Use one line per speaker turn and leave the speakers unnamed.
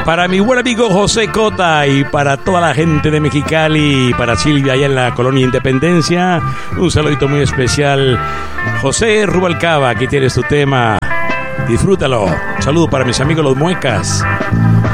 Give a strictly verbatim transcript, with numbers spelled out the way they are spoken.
Para mi buen amigo José Cota y para toda la gente de Mexicali, para Silvia allá en la colonia Independencia, un saludito muy especial. José Rubalcaba, aquí tienes tu tema, disfrútalo. Un saludo para mis amigos los muecas.